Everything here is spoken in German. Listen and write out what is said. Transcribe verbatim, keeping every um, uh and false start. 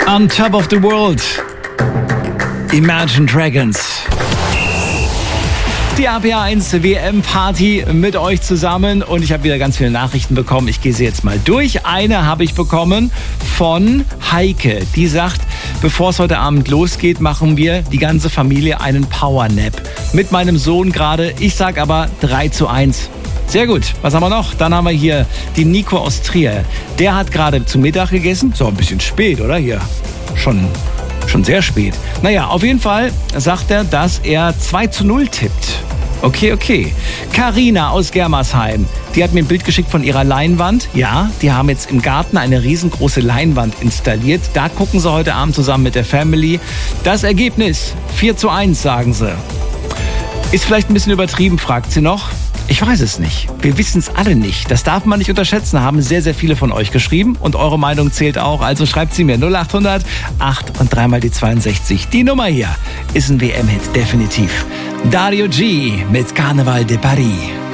On Top of the World. Imagine Dragons. Die A P eins W M-Party mit euch zusammen und ich habe wieder ganz viele Nachrichten bekommen. Ich gehe sie jetzt mal durch. Eine habe ich bekommen von Heike. Die sagt, bevor es heute Abend losgeht, machen wir die ganze Familie einen Powernap. Mit meinem Sohn gerade. Ich sag aber drei zu eins. Sehr gut. Was haben wir noch? Dann haben wir hier die Nico aus Trier. Der hat gerade zu Mittag gegessen. So, ein bisschen spät, oder? Hier. Schon, schon sehr spät. Naja, auf jeden Fall sagt er, dass er zwei zu null tippt. Okay, okay. Carina aus Germersheim, die hat mir ein Bild geschickt von ihrer Leinwand. Ja, die haben jetzt im Garten eine riesengroße Leinwand installiert. Da gucken sie heute Abend zusammen mit der Family. Das Ergebnis, vier zu eins, sagen sie. Ist vielleicht ein bisschen übertrieben, fragt sie noch. Ich weiß es nicht. Wir wissen es alle nicht. Das darf man nicht unterschätzen, haben sehr, sehr viele von euch geschrieben. Und eure Meinung zählt auch. Also schreibt sie mir null acht hundert acht und dreimal die zweiundsechzig. Die Nummer hier ist ein W M-Hit, definitiv. Dario G mit Carnaval de Paris.